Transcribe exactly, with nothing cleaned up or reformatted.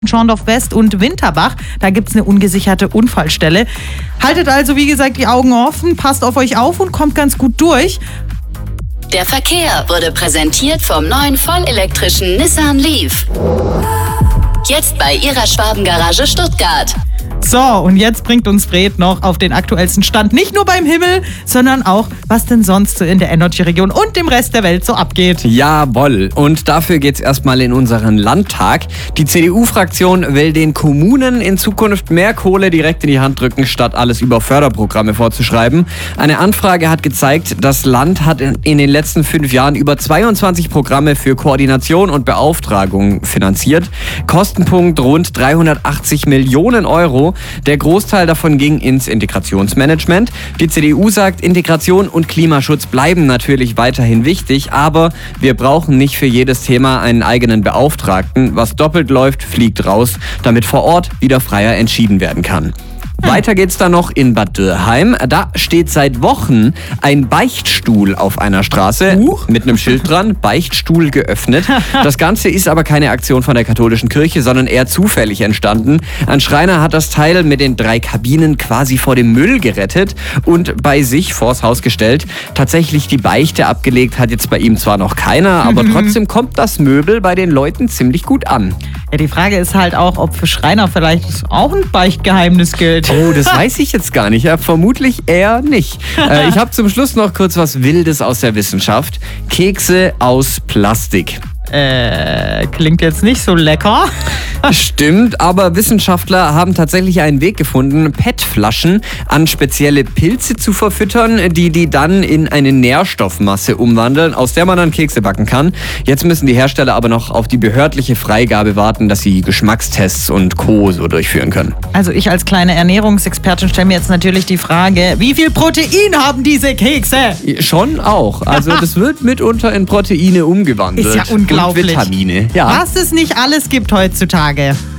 Schorndorf West und Winterbach. Da gibt es eine ungesicherte Unfallstelle. Haltet also, wie gesagt, die Augen offen, passt auf euch auf und kommt ganz gut durch. Der Verkehr wurde präsentiert vom neuen vollelektrischen Nissan Leaf. Jetzt bei Ihrer Schwabengarage Stuttgart. So, und jetzt bringt uns Fred noch auf den aktuellsten Stand. Nicht nur beim Himmel, sondern auch, was denn sonst so in der Energy-Region und dem Rest der Welt so abgeht. Jawohl. Und dafür geht's erstmal in unseren Landtag. Die C D U-Fraktion will den Kommunen in Zukunft mehr Kohle direkt in die Hand drücken, statt alles über Förderprogramme vorzuschreiben. Eine Anfrage hat gezeigt, das Land hat in den letzten fünf Jahren über zweiundzwanzig Programme für Koordination und Beauftragung finanziert. Kostenpunkt rund dreihundertachtzig Millionen Euro. Der Großteil davon ging ins Integrationsmanagement. Die C D U sagt, Integration und Klimaschutz bleiben natürlich weiterhin wichtig, aber wir brauchen nicht für jedes Thema einen eigenen Beauftragten. Was doppelt läuft, fliegt raus, damit vor Ort wieder freier entschieden werden kann. Weiter geht's dann noch in Bad Dürrheim. Da steht seit Wochen ein Beichtstuhl auf einer Straße uh. mit einem Schild dran, Beichtstuhl geöffnet. Das Ganze ist aber keine Aktion von der katholischen Kirche, sondern eher zufällig entstanden. Ein Schreiner hat das Teil mit den drei Kabinen quasi vor dem Müll gerettet und bei sich vors Haus gestellt. Tatsächlich die Beichte abgelegt hat jetzt bei ihm zwar noch keiner, aber trotzdem kommt das Möbel bei den Leuten ziemlich gut an. Ja, die Frage ist halt auch, ob für Schreiner vielleicht auch ein Beichtgeheimnis gilt. Oh, das weiß ich jetzt gar nicht. Ja, vermutlich eher nicht. Äh, ich habe zum Schluss noch kurz was Wildes aus der Wissenschaft. Kekse aus Plastik. Äh, klingt jetzt nicht so lecker. Stimmt, aber Wissenschaftler haben tatsächlich einen Weg gefunden, P E T-Flaschen an spezielle Pilze zu verfüttern, die die dann in eine Nährstoffmasse umwandeln, aus der man dann Kekse backen kann. Jetzt müssen die Hersteller aber noch auf die behördliche Freigabe warten, dass sie Geschmackstests und Co. so durchführen können. Also ich als kleine Ernährungsexpertin stelle mir jetzt natürlich die Frage, wie viel Protein haben diese Kekse? Schon auch. Also das wird mitunter in Proteine umgewandelt. Ist ja unglaublich. Und Vitamine. Ja. Was es nicht alles gibt heutzutage.